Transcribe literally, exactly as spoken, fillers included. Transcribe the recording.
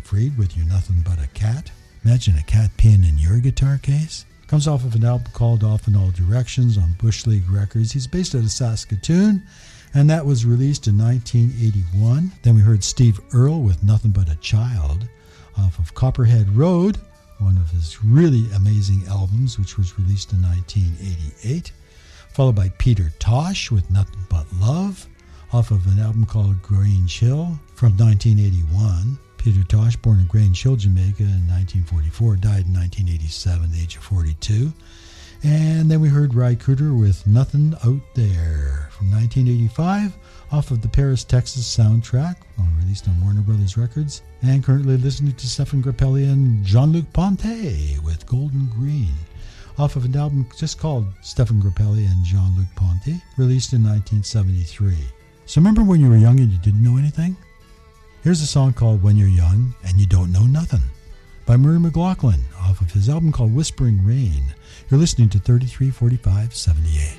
Siegfried with You're Nothing But a Cat. Imagine a cat peeing in your guitar case. Comes off of an album called Off in All Directions on Bush League Records. He's based out of Saskatoon, and that was released in nineteen eighty-one. Then we heard Steve Earle with Nothing But a Child off of Copperhead Road, one of his really amazing albums, which was released in nineteen eighty-eight. Followed by Peter Tosh with Nothing But Love off of an album called Grange Hill from nineteen eighty-one. Peter Tosh, born in Grange Hill, Jamaica in nineteen forty-four, died in nineteen eighty-seven at the age of forty-two. And then we heard Ry Cooder with Nothing Out There from nineteen eighty-five off of the Paris, Texas soundtrack, released on Warner Brothers Records. And currently listening to Stefan Grappelli and Jean-Luc Ponty with Golden Green off of an album just called Stefan Grappelli and Jean-Luc Ponty, released in nineteen seventy-three. So remember when you were young and you didn't know anything? Here's a song called When You're Young and You Don't Know Nothing by Murray McLaughlin off of his album called Whispering Rain. You're listening to thirty-three forty-five seventy-eight.